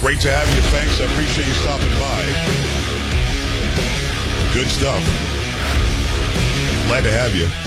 Great to have you. Thanks. I appreciate you stopping by. Good stuff. Glad to have you.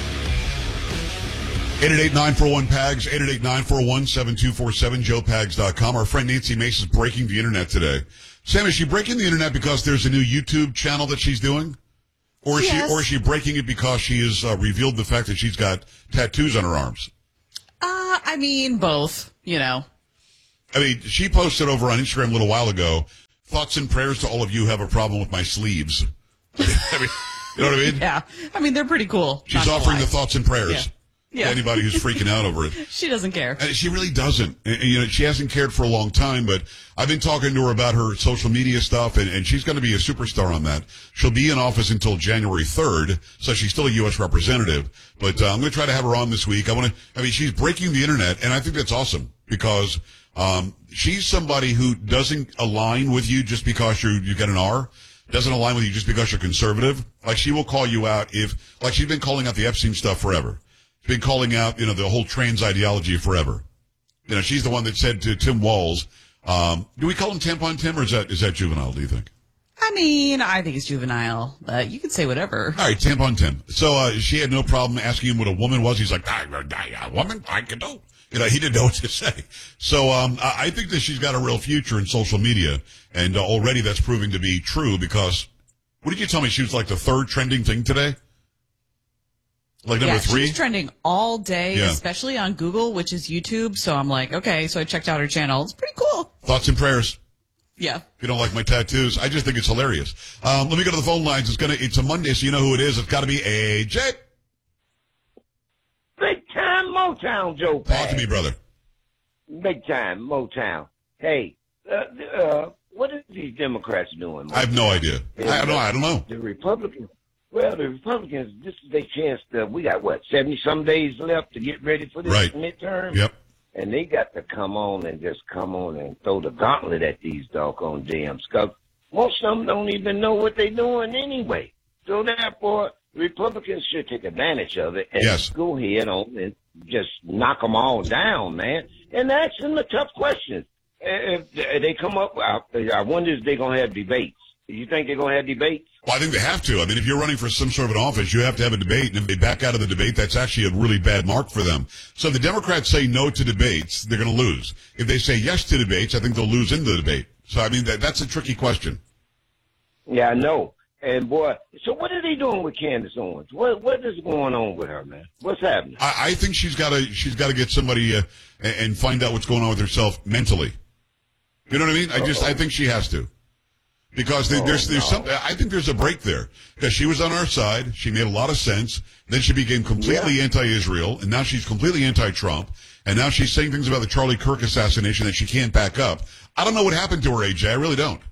888-941-PAGS, 888-941-7247, joepags.com. Our friend Nancy Mace is breaking the internet today. Sam, is she breaking the internet because there's a new YouTube channel that she's doing? Or is she breaking it because she has revealed the fact that she's got tattoos on her arms? I mean, both, you know. I mean, she posted over on Instagram a little while ago, thoughts and prayers to all of you who have a problem with my sleeves. I mean, you know what I mean? Yeah. I mean, they're pretty cool. She's offering the thoughts and prayers. Yeah. To anybody who's freaking out over it. She doesn't care. She really doesn't. You know, she hasn't cared for a long time, but I've been talking to her about her social media stuff, and she's going to be a superstar on that. She'll be in office until January 3rd, so she's still a U.S. representative. But I'm going to try to have her on this week. She's breaking the internet, and I think that's awesome because she's somebody who doesn't align with you just because you got an R. Doesn't align with you just because you're conservative. Like, she will call you out like she's been calling out the Epstein stuff forever. She's been calling out, the whole trans ideology forever. She's the one that said to Tim Walz, do we call him Tampon Tim, or is that juvenile, do you think? I mean, I think it's juvenile. You can say whatever. All right, Tampon Tim. So she had no problem asking him what a woman was. He's like, a woman? I can do. He didn't know what to say. So I think that she's got a real future in social media, and already that's proving to be true because, what did you tell me? She was like the third trending thing today? Like number 3? She's trending all day, especially on Google, which is YouTube. So I'm like, okay. So I checked out her channel. It's pretty cool. Thoughts and prayers. Yeah. If you don't like my tattoos, I just think it's hilarious. Let me go to the phone lines. It's a Monday, so you know who it is. It's got to be AJ. Big time Motown, Joe. Talk to me, brother. Big time Motown. Hey, what are these Democrats doing? I have no idea. I don't know. The Republicans. Well, the Republicans, this is their chance we got, 70-some days left to get ready for this midterm? Yep. And they got to come on and throw the gauntlet at these doggone damn skunks. Most of them don't even know what they're doing anyway. So therefore, Republicans should take advantage of it and go ahead on and just knock them all down, man. And ask them the tough questions. If they come up, I wonder if they're going to have debates. You think they're going to have debates? Well, I think they have to. I mean, if you're running for some sort of an office, you have to have a debate. And if they back out of the debate, that's actually a really bad mark for them. So if the Democrats say no to debates, they're going to lose. If they say yes to debates, I think they'll lose in the debate. So, I mean, that's a tricky question. Yeah, I know. And, boy, so what are they doing with Candace Owens? What is going on with her, man? What's happening? I think she's got to get somebody and find out what's going on with herself mentally. You know what I mean? I think she has to. Because there's something, I think there's a break there. Because she was on our side, she made a lot of sense, then she became completely anti-Israel, and now she's completely anti-Trump, and now she's saying things about the Charlie Kirk assassination that she can't back up. I don't know what happened to her, AJ, I really don't.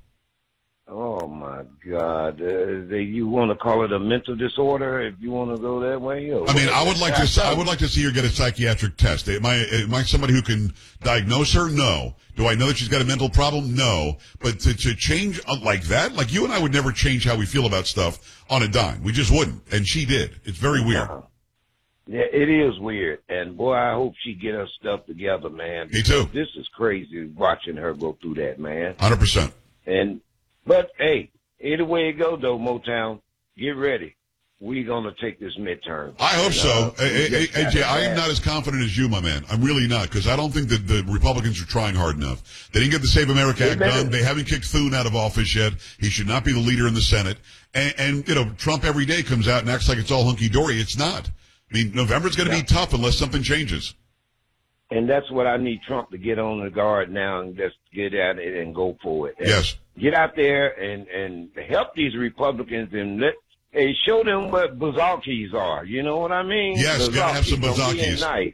Oh, my God. You want to call it a mental disorder if you want to go that way? I mean, I would like to see her get a psychiatric test. Am I somebody who can diagnose her? No. Do I know that she's got a mental problem? No. But to change like that, like you and I would never change how we feel about stuff on a dime. We just wouldn't. And she did. It's very weird. Yeah, it is weird. And, boy, I hope she get her stuff together, man. Me too. This is crazy watching her go through that, man. 100%. But, hey, either way it go, though, Motown, get ready. We're going to take this midterm. I hope so. AJ, I am not as confident as you, my man. I'm really not, because I don't think that the Republicans are trying hard enough. They didn't get the Save America Act done. They haven't kicked Thune out of office yet. He should not be the leader in the Senate. And Trump every day comes out and acts like it's all hunky-dory. It's not. I mean, November's going to be tough unless something changes. And that's what I need Trump to get on the guard now and just get at it and go for it. And get out there and help these Republicans and show them what bazakis are. You know what I mean? Yes, gotta have some bazakis.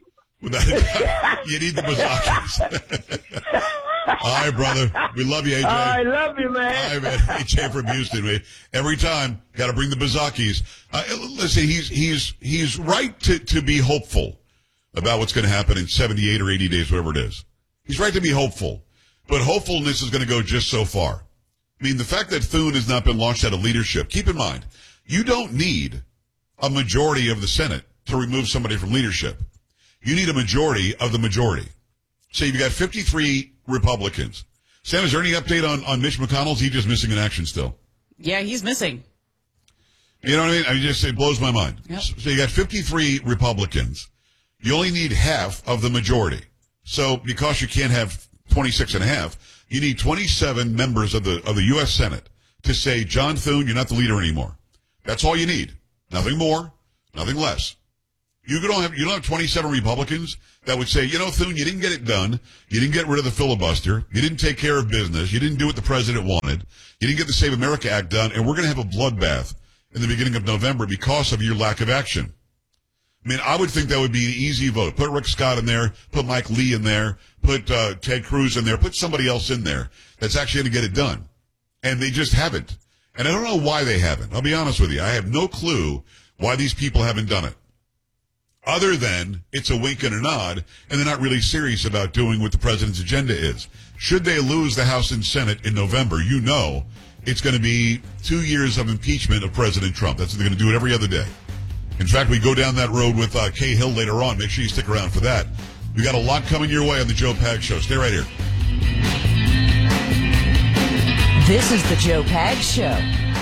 You need the bazakis. All right, brother. We love you, AJ. I love you, man. All right, man. AJ from Houston, man. Every time, got to bring the bazakis. Listen, he's right to be hopeful about what's going to happen in 78 or 80 days, whatever it is. He's right to be hopeful. But hopefulness is going to go just so far. I mean, the fact that Thune has not been launched out of leadership, keep in mind, you don't need a majority of the Senate to remove somebody from leadership. You need a majority of the majority. So you've got 53 Republicans. Sam, is there any update on Mitch McConnell? Is he just missing in action still? Yeah, he's missing. You know what I mean? It blows my mind. Yep. So you got 53 Republicans. You only need half of the majority. So because you can't have 26 and a half, you need 27 members of the U.S. Senate to say, John Thune, you're not the leader anymore. That's all you need. Nothing more, nothing less. You don't have 27 Republicans that would say, Thune, you didn't get it done. You didn't get rid of the filibuster. You didn't take care of business. You didn't do what the president wanted. You didn't get the Save America Act done. And we're going to have a bloodbath in the beginning of November because of your lack of action. I mean, I would think that would be an easy vote. Put Rick Scott in there. Put Mike Lee in there. Put Ted Cruz in there. Put somebody else in there that's actually going to get it done. And they just haven't. And I don't know why they haven't. I'll be honest with you. I have no clue why these people haven't done it. Other than it's a wink and a nod, and they're not really serious about doing what the president's agenda is. Should they lose the House and Senate in November, it's going to be 2 years of impeachment of President Trump. They're going to do it every other day. In fact, we go down that road with Kay Hill later on. Make sure you stick around for that. We got a lot coming your way on the Joe Pags Show. Stay right here. This is the Joe Pags Show.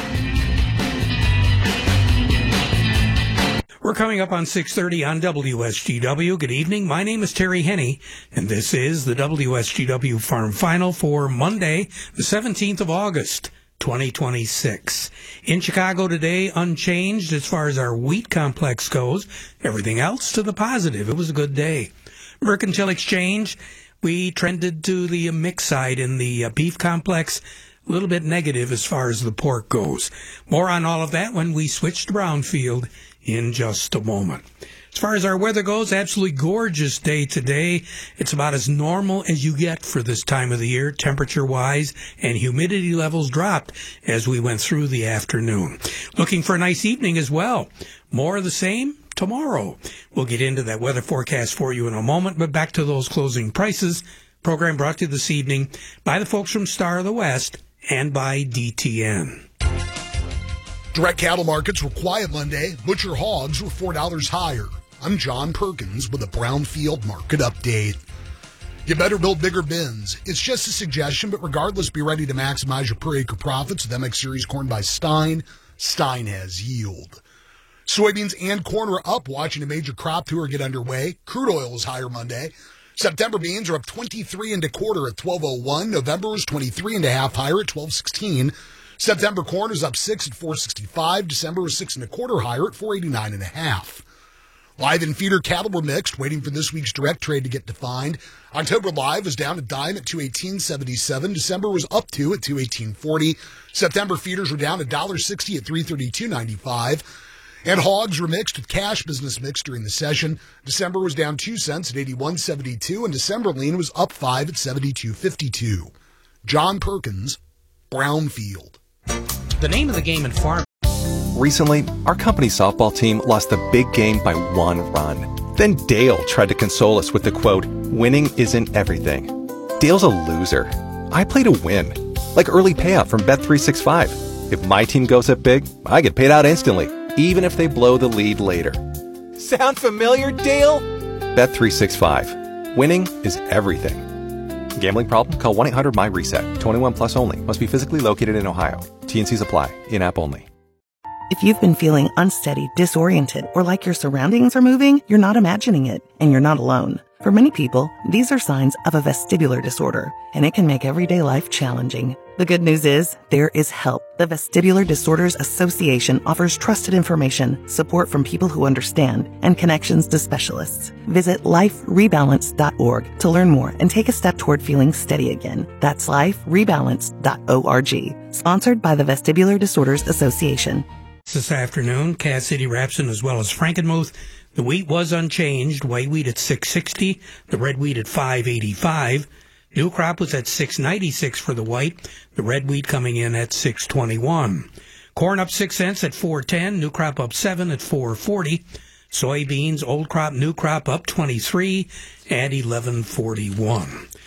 We're coming up on 6:30 on WSGW. Good evening. My name is Terry Henney, and this is the WSGW Farm Final for Monday, the 17th of August. 2026. In Chicago today, unchanged as far as our wheat complex goes. Everything else to the positive. It was a good day. Mercantile Exchange, we trended to the mix side in the beef complex. A little bit negative as far as the pork goes. More on all of that when we switch to Brownfield in just a moment. As far as our weather goes, absolutely gorgeous day today. It's about as normal as you get for this time of the year, temperature-wise, and humidity levels dropped as we went through the afternoon. Looking for a nice evening as well. More of the same tomorrow. We'll get into that weather forecast for you in a moment, but back to those closing prices. Program brought to you this evening by the folks from Star of the West and by DTN. Direct cattle markets were quiet Monday. Butcher hogs were $4 higher. I'm John Perkins with a Brownfield market update. You better build bigger bins. It's just a suggestion, but regardless, be ready to maximize your per acre profits with MX Series corn by Stein. Stein has yield. Soybeans and corn are up, watching a major crop tour get underway. Crude oil is higher Monday. September beans are up 23 and a quarter at 12.01. November was 23 and a half higher at 12.16. September corn is up 6 at 4.65. December was 6 and a quarter higher at 4.89 and a half. Live and feeder cattle were mixed, waiting for this week's direct trade to get defined. October live was down a dime at $2.1877. December was up 2 at $2.1840. September feeders were down $1.60 at $3.3295. And hogs were mixed with cash business mix during the session. December was down 2 cents at 81.72, and December lean was up 5 at 72.52. John Perkins, Brownfield. The name of the game in farm. Recently, our company's softball team lost the big game by 1 run. Then Dale tried to console us with the quote, "Winning isn't everything." Dale's a loser. I play to win. Like early payout from Bet365. If my team goes up big, I get paid out instantly, even if they blow the lead later. Sound familiar, Dale? Bet365. Winning is everything. Gambling problem? Call 1-800-MY-RESET. 21 plus only. Must be physically located in Ohio. T&Cs apply. In-app only. If you've been feeling unsteady, disoriented, or like your surroundings are moving, you're not imagining it, and you're not alone. For many people, these are signs of a vestibular disorder, and it can make everyday life challenging. The good news is, there is help. The Vestibular Disorders Association offers trusted information, support from people who understand, and connections to specialists. Visit liferebalance.org to learn more and take a step toward feeling steady again. That's liferebalance.org. Sponsored by the Vestibular Disorders Association. This afternoon, Cass City, Rapson, as well as Frankenmuth. The wheat was unchanged. White wheat at $6.60. The red wheat at $5.85. New crop was at $6.96 for the white. The red wheat coming in at $6.21. Corn up 6 cents at $4.10. New crop up 7 at $4.40. Soybeans, old crop, new crop up 23 at $11.41.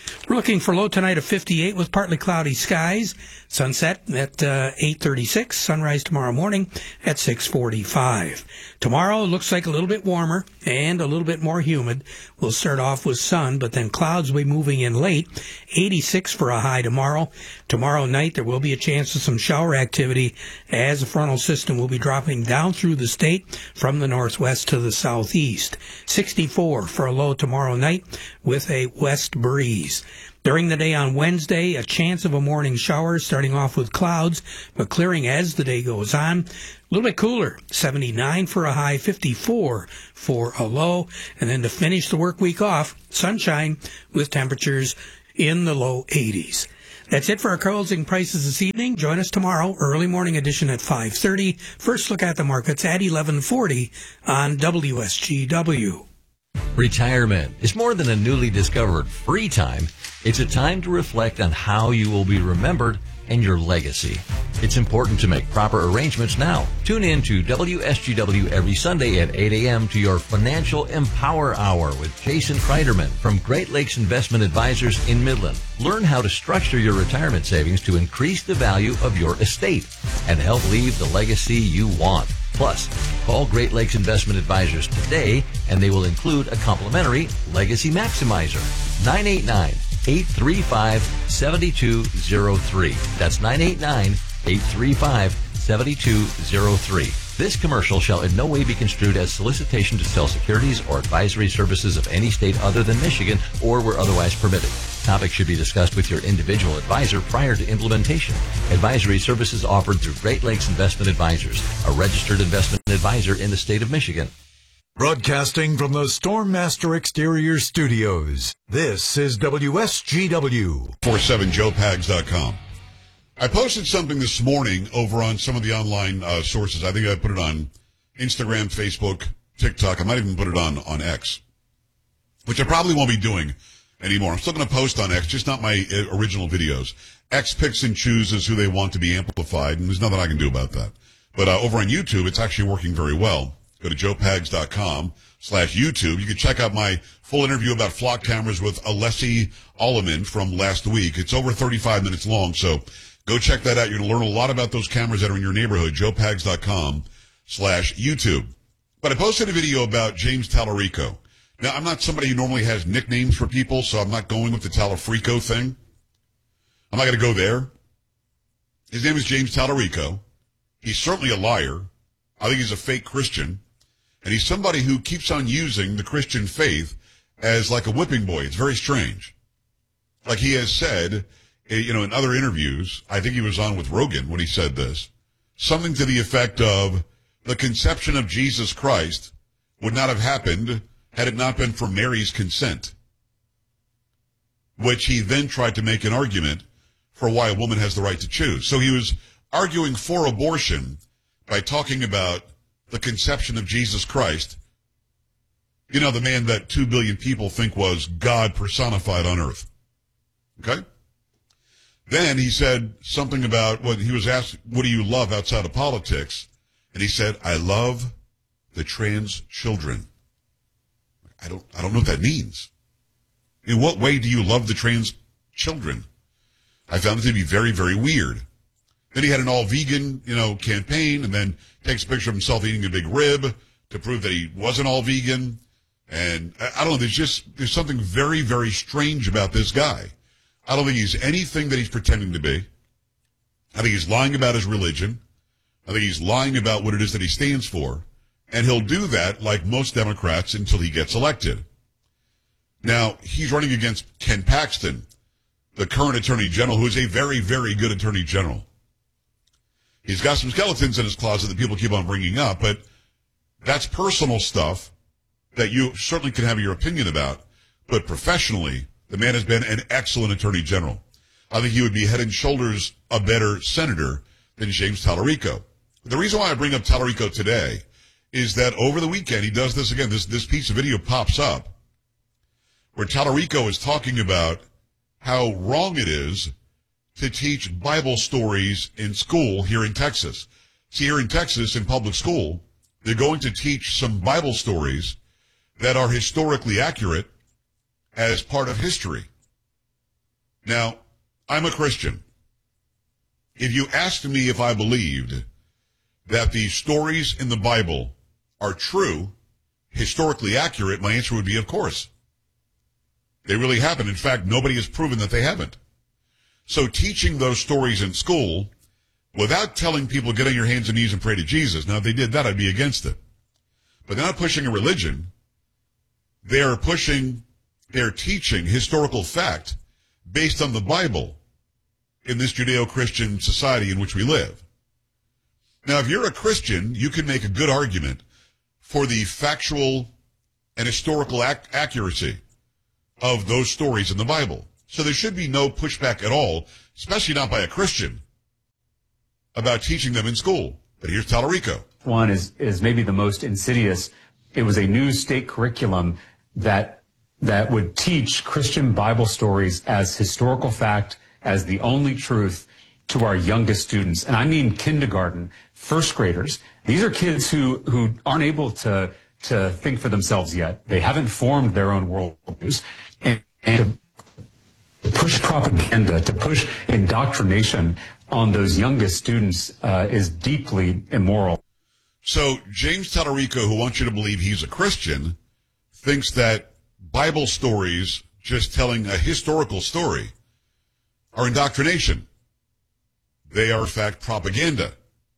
We're looking for low tonight of 58 with partly cloudy skies. Sunset at 8:36. Sunrise tomorrow morning at 6:45. Tomorrow looks like a little bit warmer and a little bit more humid. We'll start off with sun, but then clouds will be moving in late. 86 for a high tomorrow. Tomorrow night there will be a chance of some shower activity as the frontal system will be dropping down through the state from the northwest to the southeast. 64 for a low tomorrow night with a west breeze. During the day on Wednesday, a chance of a morning shower starting off with clouds, but clearing as the day goes on. A little bit cooler, 79 for a high, 54 for a low. And then to finish the work week off, sunshine with temperatures in the low 80s. That's it for our closing prices this evening. Join us tomorrow, early morning edition at 5:30. First look at the markets at 11:40 on WSGW. Retirement is more than a newly discovered free time. It's a time to reflect on how you will be remembered and your legacy. It's important to make proper arrangements now. Tune in to WSGW every Sunday at 8 a.m. to your Financial Empower Hour with Jason Kreiderman from Great Lakes Investment Advisors in Midland. Learn how to structure your retirement savings to increase the value of your estate and help leave the legacy you want. Plus, call Great Lakes Investment Advisors today and they will include a complimentary Legacy Maximizer. 989-835-7203. That's 989-835-7203. This commercial shall in no way be construed as solicitation to sell securities or advisory services of any state other than Michigan or where otherwise permitted. Topics should be discussed with your individual advisor prior to implementation. Advisory services offered through Great Lakes Investment Advisors, a registered investment advisor in the state of Michigan. Broadcasting from the Stormmaster Exterior Studios, this is WSGW. 47joepags.com. I posted something this morning over on some of the online sources. I think I put it on Instagram, Facebook, TikTok. I might even put it on X, which I probably won't be doing anymore. I'm still going to post on X, just not my original videos. X picks and chooses who they want to be amplified, and there's nothing I can do about that. But over on YouTube, it's actually working very well. Go to joepags.com/YouTube. You can check out my full interview about flock cameras with Alessi Alleman from last week. It's over 35 minutes long, so go check that out. You're going to learn a lot about those cameras that are in your neighborhood, joepags.com/YouTube. But I posted a video about James Tallarico. Now, I'm not somebody who normally has nicknames for people, so I'm not going with the Talafrico thing. I'm not going to go there. His name is James Tallarico. He's certainly a liar. I think he's a fake Christian. And he's somebody who keeps on using the Christian faith as like a whipping boy. It's very strange. Like he has said, in other interviews, I think he was on with Rogan when he said this, something to the effect of the conception of Jesus Christ would not have happened had it not been for Mary's consent, which he then tried to make an argument for why a woman has the right to choose. So he was arguing for abortion by talking about the conception of Jesus Christ, the man that 2 billion people think was God personified on earth. Okay? Then he said something about when he was asked, what do you love outside of politics? And he said, I love the trans children. I don't know what that means. In what way do you love the trans children? I found it to be very, very weird. Then he had an all-vegan, campaign, and then takes a picture of himself eating a big rib to prove that he wasn't all vegan. And I don't know, there's something very, very strange about this guy. I don't think he's anything that he's pretending to be. I think he's lying about his religion. I think he's lying about what it is that he stands for. And he'll do that like most Democrats until he gets elected. Now, he's running against Ken Paxton, the current Attorney General, who is a very, very good Attorney General. He's got some skeletons in his closet that people keep on bringing up, but that's personal stuff that you certainly can have your opinion about. But professionally, the man has been an excellent Attorney General. I think he would be head and shoulders a better senator than James Tallarico. The reason why I bring up Tallarico today is that over the weekend, he does this again. This piece of video pops up where Tallarico is talking about how wrong it is to teach Bible stories in school here in Texas. See, here in Texas, in public school, they're going to teach some Bible stories that are historically accurate as part of history. Now, I'm a Christian. If you asked me if I believed that the stories in the Bible are true, historically accurate, my answer would be of course. They really happen. In fact, nobody has proven that they haven't. So teaching those stories in school without telling people get on your hands and knees and pray to Jesus. Now, if they did that, I'd be against it. But they're not pushing a religion. They're teaching historical fact based on the Bible in this Judeo-Christian society in which we live. Now, if you're a Christian, you can make a good argument for the factual and historical accuracy of those stories in the Bible. So there should be no pushback at all, especially not by a Christian, about teaching them in school. But here's Tallarico. One is maybe the most insidious. It was a new state curriculum that would teach Christian Bible stories as historical fact, as the only truth to our youngest students. And I mean kindergarten, first graders. These are kids who aren't able to think for themselves yet. They haven't formed their own worldviews. And to push propaganda, to push indoctrination on those youngest students is deeply immoral. So James Tallarico, who wants you to believe he's a Christian, thinks that Bible stories, just telling a historical story, are indoctrination. They are, in fact, propaganda.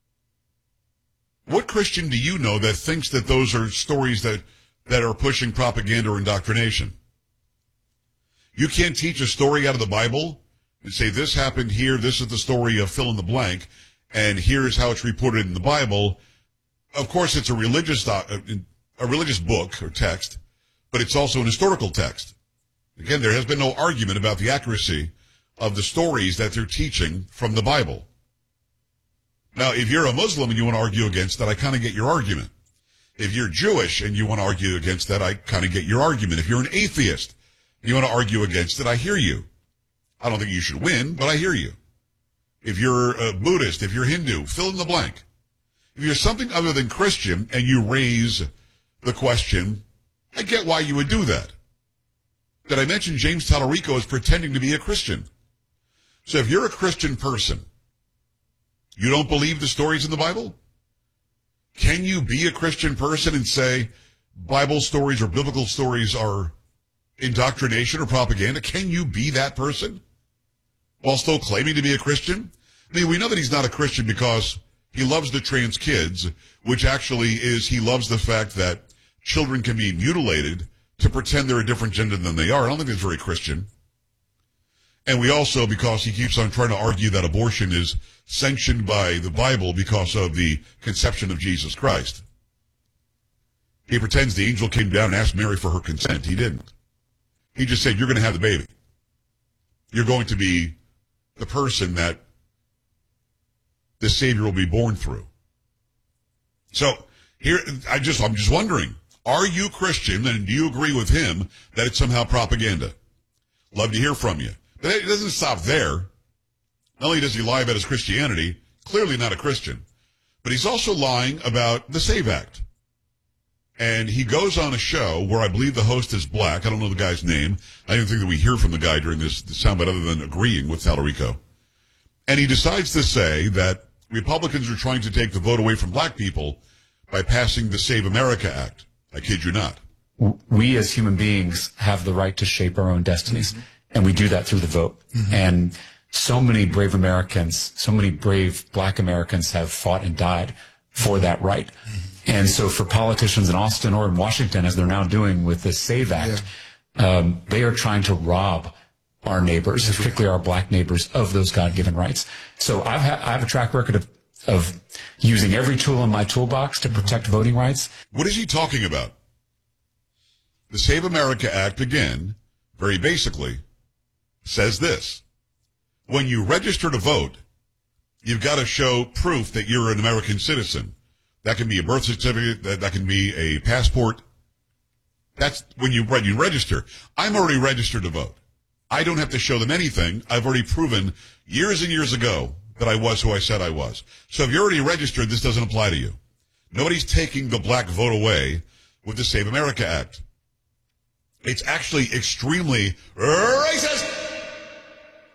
What Christian do you know that thinks that those are stories that are pushing propaganda or indoctrination? You can't teach a story out of the Bible and say this happened here, this is the story of fill in the blank, and here's how it's reported in the Bible. Of course, it's a religious book or text, but it's also an historical text. Again, there has been no argument about the accuracy of the stories that they're teaching from the Bible. Now, if you're a Muslim and you want to argue against that, I kind of get your argument. If you're Jewish and you want to argue against that, I kind of get your argument. If you're an atheist and you want to argue against it, I hear you. I don't think you should win, but I hear you. If you're a Buddhist, if you're Hindu, fill in the blank. If you're something other than Christian and you raise the question, I get why you would do that. Did I mention James Tallarico is pretending to be a Christian? So if you're a Christian person, you don't believe the stories in the Bible? Can you be a Christian person and say Bible stories or biblical stories are indoctrination or propaganda? Can you be that person while still claiming to be a Christian? I mean, we know that he's not a Christian because he loves the trans kids, which actually is he loves the fact that children can be mutilated to pretend they're a different gender than they are. I don't think that's very Christian. And we also, because he keeps on trying to argue that abortion is sanctioned by the Bible because of the conception of Jesus Christ. He pretends the angel came down and asked Mary for her consent. He didn't. He just said, you're going to have the baby. You're going to be the person that the Savior will be born through. So here, I'm just wondering, are you Christian and do you agree with him that it's somehow propaganda? Love to hear from you. But it doesn't stop there. Not only does he lie about his Christianity, clearly not a Christian, but he's also lying about the SAVE Act. And he goes on a show where I believe the host is black. I don't know the guy's name. I don't think that we hear from the guy during this soundbite other than agreeing with Tallarico. And he decides to say that Republicans are trying to take the vote away from black people by passing the Save America Act. I kid you not. We as human beings have the right to shape our own destinies, and we do that through the vote. And so many brave Americans, so many brave black Americans have fought and died for that right. And so for politicians in Austin or in Washington, as they're now doing with the SAVE Act, they are trying to rob our neighbors, particularly our black neighbors, of those God-given rights. So I have a track record of using every tool in my toolbox to protect voting rights. What is he talking about? The Save America Act, again, very basically, says this. When you register to vote, you've got to show proof that you're an American citizen. That can be a birth certificate, that can be a passport. That's when you register. I'm already registered to vote. I don't have to show them anything. I've already proven years and years ago that I was who I said I was. So if you're already registered, this doesn't apply to you. Nobody's taking the black vote away with the Save America Act. It's actually extremely racist.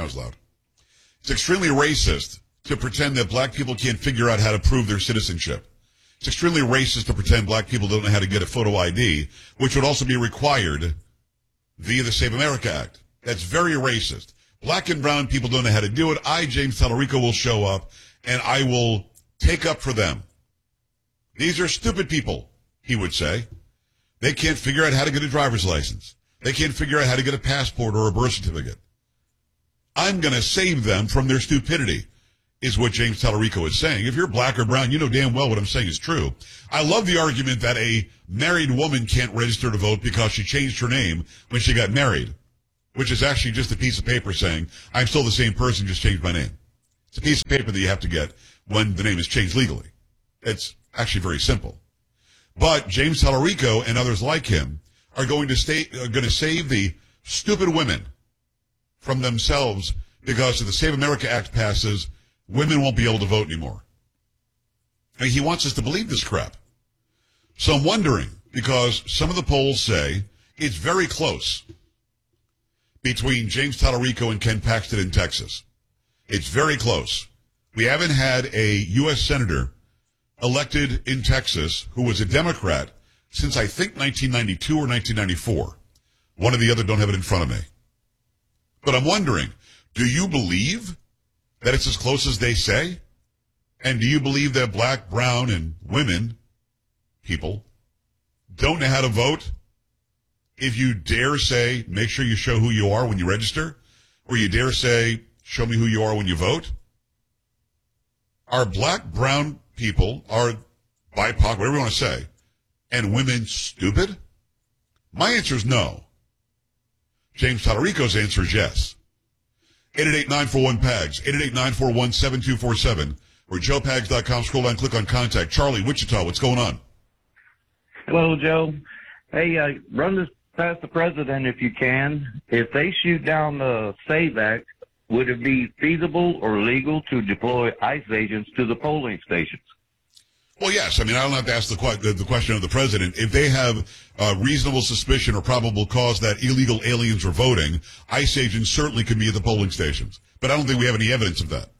was loud. It's extremely racist to pretend that black people can't figure out how to prove their citizenship. It's extremely racist to pretend black people don't know how to get a photo ID, which would also be required via the Save America Act. That's very racist. Black and brown people don't know how to do it. I, James Tallarico, will show up, and I will take up for them. These are stupid people, he would say. They can't figure out how to get a driver's license. They can't figure out how to get a passport or a birth certificate. I'm going to save them from their stupidity, is what James Tallarico is saying. If you're black or brown, you know damn well what I'm saying is true. I love the argument that a married woman can't register to vote because she changed her name when she got married, which is actually just a piece of paper saying, I'm still the same person, just changed my name. It's a piece of paper that you have to get when the name is changed legally. It's actually very simple. But James Tallarico and others like him are going to save the stupid women from themselves because if the Save America Act passes, women won't be able to vote anymore. And he wants us to believe this crap. So I'm wondering, because some of the polls say it's very close between James Tallarico and Ken Paxton in Texas. It's very close. We haven't had a U.S. Senator elected in Texas who was a Democrat since I think 1992 or 1994. One or the other, don't have it in front of me. But I'm wondering, do you believe that it's as close as they say? And do you believe that black, brown, and women, people, don't know how to vote? If you dare say, make sure you show who you are when you register, or you dare say, show me who you are when you vote? Are black, brown people, are BIPOC, whatever you want to say, and women stupid? My answer is no. James Tallarico's answer is yes. 888-941-PAGS, 888-941-7247, or joepags.com. Scroll down, click on contact. Charlie, Wichita, what's going on? Hello, Joe. Hey, run this past the president if you can. If they shoot down the SAVE Act, would it be feasible or legal to deploy ICE agents to the polling stations? Well, yes. I mean, I don't have to ask the question of the president. If they have reasonable suspicion or probable cause that illegal aliens are voting, ICE agents certainly could be at the polling stations. But I don't think we have any evidence of that.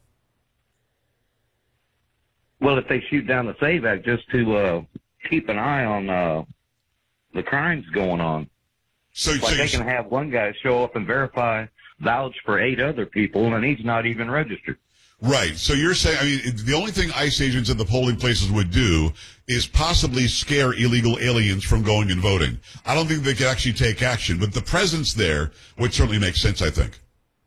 Well, if they shoot down the SAVE Act just to keep an eye on the crimes going on. So they can have one guy show up and verify, vouch for 8 other people, and he's not even registered. Right. So you're saying, I mean, the only thing ICE agents at the polling places would do is possibly scare illegal aliens from going and voting. I don't think they could actually take action, but the presence there would certainly make sense, I think.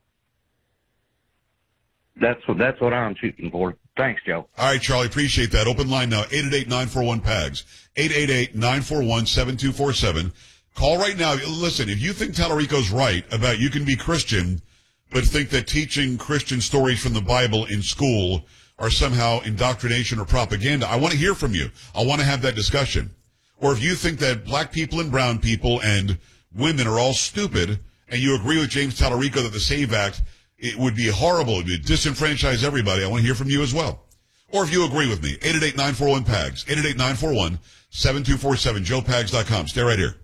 That's what I'm shooting for. Thanks, Joe. All right, Charlie, appreciate that. Open line now, 888-941-PAGS, 888-941-7247. Call right now. Listen, if you think Tallarico's right about you can be Christian but think that teaching Christian stories from the Bible in school are somehow indoctrination or propaganda, I want to hear from you. I want to have that discussion. Or if you think that black people and brown people and women are all stupid, and you agree with James Tallarico that the SAVE Act, it would be horrible, it would disenfranchise everybody, I want to hear from you as well. Or if you agree with me, 888-941-PAGS, 888-941-7247, joepags.com. Stay right here.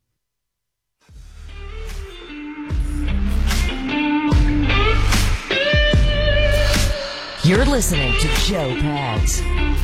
You're listening to Joe Pags.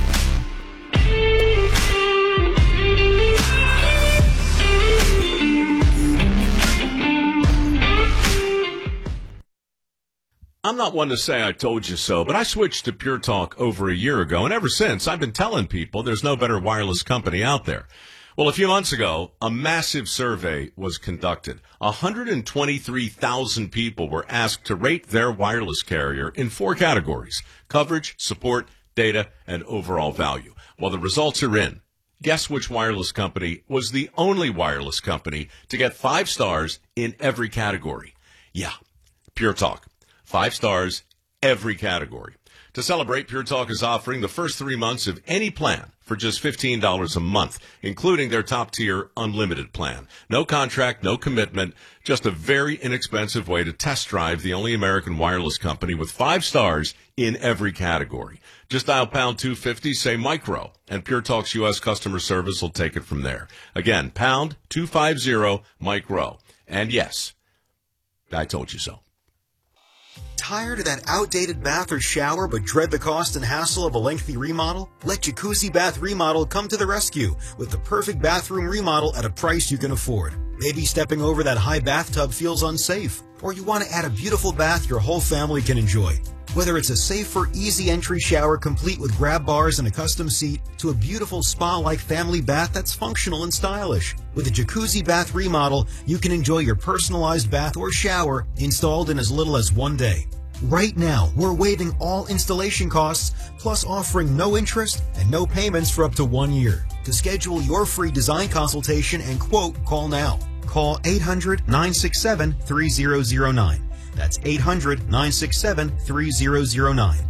I'm not one to say I told you so, but I switched to Pure Talk over a year ago, and ever since I've been telling people there's no better wireless company out there. Well, a few months ago, a massive survey was conducted. 123,000 people were asked to rate their wireless carrier in 4 categories: coverage, support, data, and overall value. Well, the results are in. Guess which wireless company was the only wireless company to get 5 stars in every category? Yeah, Pure Talk. 5 stars, every category. To celebrate, Pure Talk is offering the first 3 months of any plan for just $15 a month, including their top-tier unlimited plan. No contract, no commitment, just a very inexpensive way to test drive the only American wireless company with 5 stars in every category. Just dial pound 250, say micro, and Pure Talk's U.S. customer service will take it from there. Again, pound 250 micro. And yes, I told you so. Tired of that outdated bath or shower but dread the cost and hassle of a lengthy remodel? Let Jacuzzi Bath Remodel come to the rescue with the perfect bathroom remodel at a price you can afford. Maybe stepping over that high bathtub feels unsafe, or you want to add a beautiful bath your whole family can enjoy. Whether it's a safer, easy entry shower complete with grab bars and a custom seat, to a beautiful spa-like family bath that's functional and stylish. With a Jacuzzi Bath Remodel, you can enjoy your personalized bath or shower installed in as little as 1 day. Right now, we're waiving all installation costs, plus offering no interest and no payments for up to 1 year. To schedule your free design consultation and quote, call now. Call 800-967-3009. That's 800-967-3009.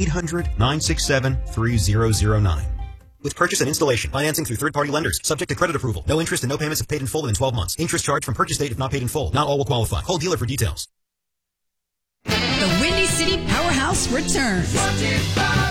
800-967-3009. With purchase and installation, financing through third-party lenders, subject to credit approval. No interest and no payments if paid in full within 12 months. Interest charged from purchase date if not paid in full. Not all will qualify. Call dealer for details. The Windy City Powerhouse returns.